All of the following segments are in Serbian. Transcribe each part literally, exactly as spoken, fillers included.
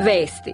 Vesti.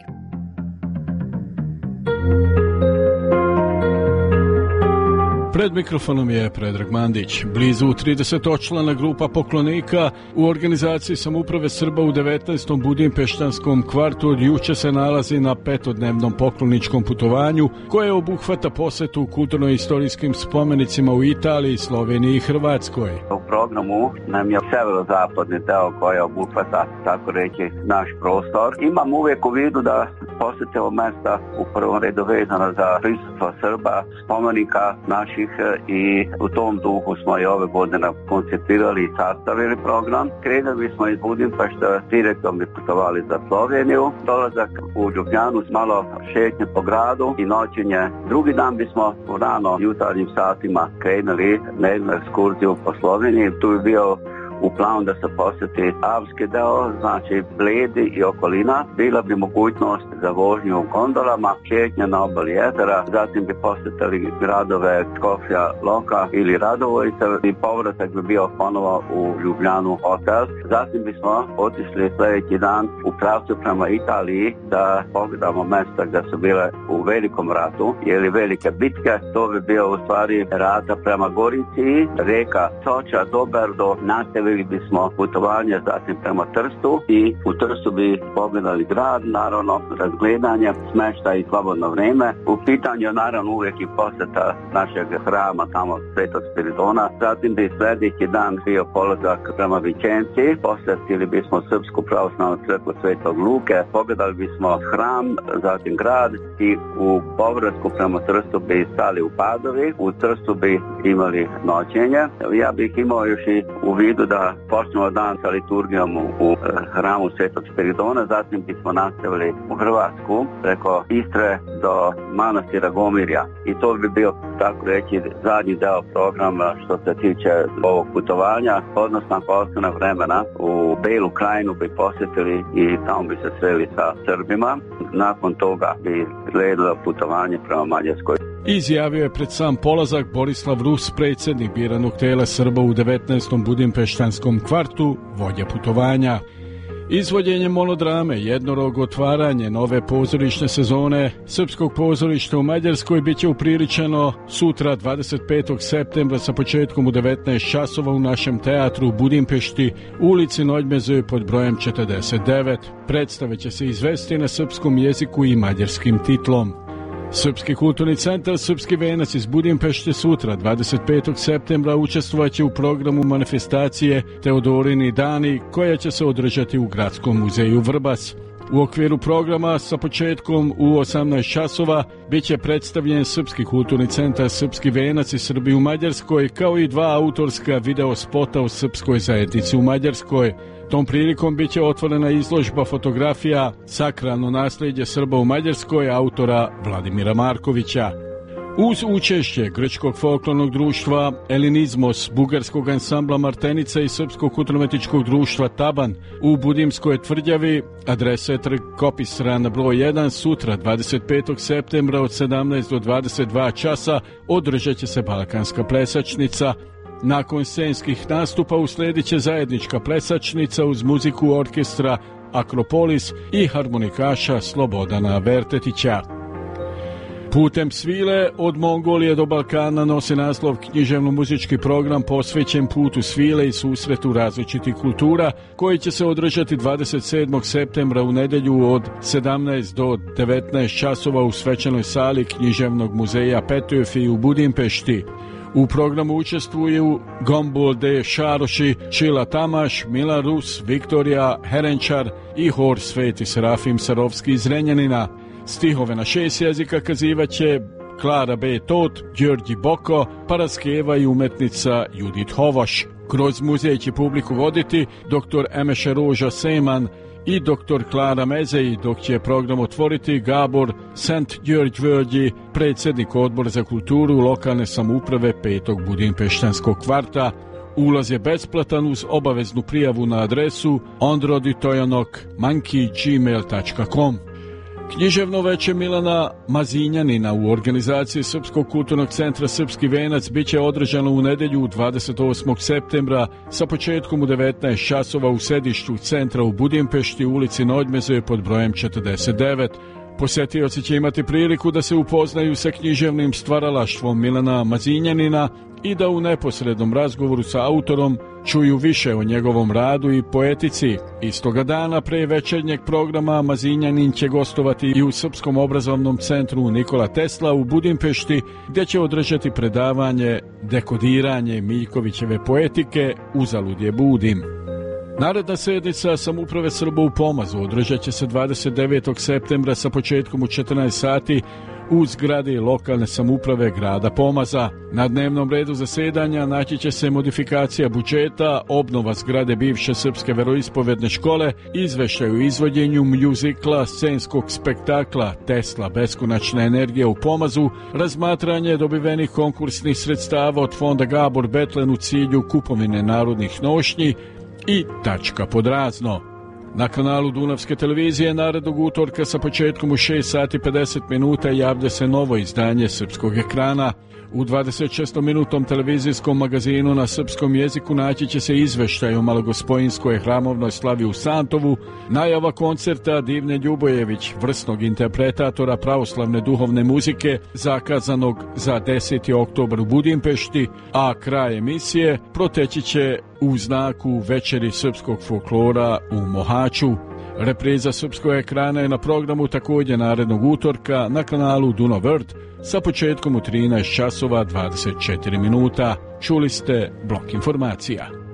Pred mikrofonom je Predrag Mandić. Blizu tridesetočlana grupa poklonika u organizaciji Samouprave Srba u devetnaestom budimpeštanskom kvartu od juče se nalazi na petodnevnom pokloničkom putovanju koje obuhvata posetu kulturno-istorijskim spomenicima u Italiji, Sloveniji i Hrvatskoj. U programu nam je severozapadni deo koji obuhvata, tako reći, naš prostor. Imam uvijek u vidu da posjetimo mesta u prvom redu vezano za prisustvo Srba, spomenika naših, i u tom duhu smo i ove godine koncipirali i sastavili program. Krenuli smo iz Budimpešta, direktno bi putovali za Sloveniju, dolazak u Ljubljanu s malo šetnje po gradu i noćenje. Drugi dan bismo u rano jutarnjim satima krenuli na jednu ekskurziju po Sloveniji. Tu bi bio u planu da se posjeti alpski deo, znači Bledi i okolina. Bila bi mogućnost za vožnju u gondolama, šetnje na obali jezera, zatim bi posjetili gradove Skofja Loka ili Radovojca i povratak bi bio ponovo u Ljubljanu hotel. Zatim bismo otišli sljedeći dan u pravcu prema Italiji da pogledamo mjesta gdje su bile u velikom ratu ili velike bitke. To bi bio u stvari rata prema Gorici, rijeka Soča, Doberdo, nastavili bismo putovanje zatim prema Trstu i u Trstu bi pogledali grad, naravno razgledanje, smještaj i slobodno vrijeme. U pitanju naravno uvijek i posjeta našeg hrama tamo Svetog Spiridona. Zatim bi sljedeći dan bio polazak prema Vičenci, posjetili bismo Srpsku pravoslavnu crkvu Svetog Luke, pogledali bismo hram, zatim grad i u povratku prema Trstu bi stali u Padovi. U Trstu bi imali noćenje. Ja bih imao još i u vidu da počnemo dan sa liturgijom u, u hramu Svetog Spiridona, zatim bismo nastavili u Hrvatsku preko Istre do manastira Gomirja i to bi bio, tako reći, zadnji deo programa što se tiče ovog putovanja, odnosno nakon ostane vremena u Belu krajinu bi posjetili i tamo bi se sreli sa Srbima. Nakon toga bi slijedilo putovanje prema Mađarskoj. Izjavio je pred sam polazak Borislav Rus, predsjednik biranog tela Srba u devetnaestom budimpeštanskom kvartu, vođa putovanja. Izvođenje monodrame Jednorog, otvaranje nove pozorišne sezone srpskog pozorišta u Mađarskoj bit će upriličeno sutra dvadeset petog septembra sa početkom u devetnaest časova u našem teatru u Budimpešti, ulici Nođmezoj pod brojem četrdeset devet. Predstave će se izvesti na srpskom jeziku i mađarskim titlom. Srpski kulturni centar Srpski venac iz Budimpešte sutra dvadeset petog septembra učestvovaće u programu manifestacije Teodorini dani koja će se održati u Gradskom muzeju Vrbas. U okviru programa sa početkom u osamnaest časova bit će predstavljen Srpski kulturni centar Srpski venac i Srbi u Mađarskoj kao i dva autorska video spota o srpskoj zajednici u Mađarskoj. Tom prilikom bit će otvorena izložba fotografija Sakralno nasljeđe Srba u Mađarskoj autora Vladimira Markovića. Uz učešće Grčkog folklornog društva Elinizmos, bugarskog ansambla Martenica i Srpskog kulturno-umjetničkog društva Taban u Budimskoj tvrđavi, adresa je Trg Kopisrana broj jedan, sutra dvadeset petog septembra od sedamnaest do dvadeset dva časa održat će se balkanska plesačnica. Nakon scenskih nastupa uslijedit će zajednička plesačnica uz muziku orkestra Akropolis i harmonikaša Slobodana Vertetića. Putem svile od Mongolije do Balkana nosi naslov književno-muzički program posvećen putu svile i susretu različitih kultura koji će se održati dvadeset sedmog septembra u nedjelju od sedamnaest do devetnaest časova u svečanoj sali Književnog muzeja Petőfi u Budimpešti. U programu učestvuju Gombol de Šaroši, Čila Tamaš, Milan Rus, Viktorija Herenčar i hor Sveti Serafim Sarovski iz Renjanina. Stihove na šest jezika kazivaće Klara B. Tot, Đorđi Boko, paraskeva i umetnica Judit Hovoš. Kroz muzej će publiku voditi doktor Emeše Roža Seman i doktor Klara Mezej, dok će program otvoriti Gabor Sant Đorđi, predsjednik odbora za kulturu lokalne samouprave petog budimpeštanskog kvarta. Ulaz je besplatan uz obaveznu prijavu na adresu ondroditojanok monkey gmail dot com. Književno veče Milana Mazinjanina u organizaciji Srpskog kulturnog centra Srpski venac biće održano u nedjelju dvadeset osmog septembra sa početkom u devetnaest časova u sedištu centra u Budimpešti u ulici Nođmeze pod brojem četrdeset devet. Posjetioci će imati priliku da se upoznaju sa književnim stvaralaštvom Milana Mazinjanina i da u neposrednom razgovoru sa autorom čuju više o njegovom radu i poetici. Istoga dana pre večernjeg programa Mazinjanin će gostovati i u Srpskom obrazovnom centru Nikola Tesla u Budimpešti, gdje će održati predavanje Dekodiranje Miljkovićeve poetike Uzalud je budim. Naredna sednica Samouprave Srba u Pomazu održat će se dvadeset devetog septembra sa početkom u četrnaest sati u zgradi lokalne samouprave grada Pomaza. Na dnevnom redu zasedanja naći će se modifikacija budžeta, obnova zgrade bivše srpske veroispovedne škole, izveštaj o izvođenju mjuzikla, scenskog spektakla Tesla beskonačna energija u Pomazu, razmatranje dobivenih konkursnih sredstava od fonda Gabor Betlen u cilju kupovine narodnih nošnji i tačka pod razno. Na kanalu Dunavske televizije narednog utorka sa početkom u šest sati pedeset minuta javlja se novo izdanje Srpskog ekrana. U dvadeset šestominutnom televizijskom magazinu na srpskom jeziku naći će se izveštaj o Malogospojinskoj hramovnoj slavi u Santovu, najava koncerta Divne Ljubojević, vrsnog interpretatora pravoslavne duhovne muzike, zakazanog za deseti oktobar u Budimpešti, a kraj emisije proteći će u znaku Večeri srpskog folklora u Mohaču. Repriza Srpskog ekrana je na programu također narednog utorka na kanalu Dunav Vrt sa početkom u trinaest časova dvadeset četiri minuta. Čuli ste blok informacija.